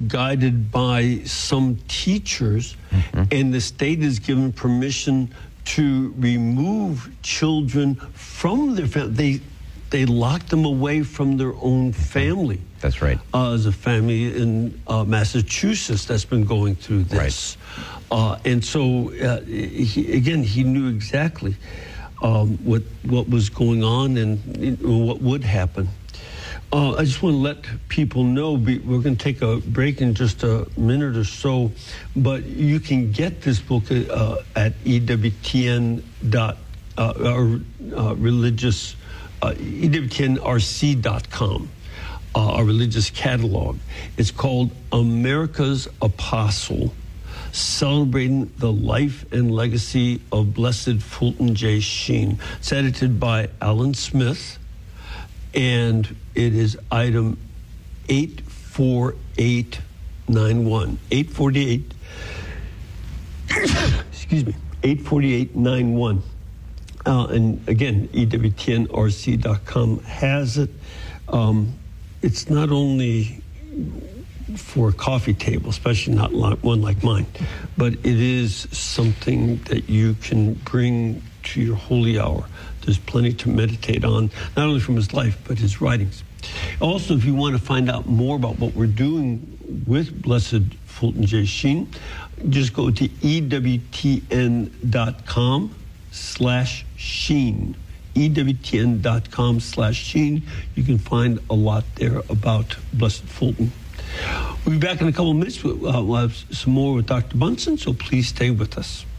guided by some teachers, and the state is given permission to remove children from their family. They lock them away from their own family. That's right. As a family in Massachusetts that's been going through this. Right. And so, he knew exactly what was going on and what would happen. I just want to let people know, we're going to take a break in just a minute or so, but you can get this book at EWTN religious EWTNRC.com, our religious catalog. It's called America's Apostle, Celebrating the Life and Legacy of Blessed Fulton J. Sheen. It's edited by Alan Smith, and it is item 84891. 848, excuse me, 84891. And again, EWTNRC.com has it. It's not only for a coffee table, especially not one like mine, but it is something that you can bring to your holy hour. There's plenty to meditate on, not only from his life, but his writings. Also, if you want to find out more about what we're doing with Blessed Fulton J. Sheen, just go to EWTN.com/Sheen. EWTN.com/Sheen. You can find a lot there about Blessed Fulton. We'll be back in a couple of minutes. We'll have some more with Dr. Bunson, so please stay with us.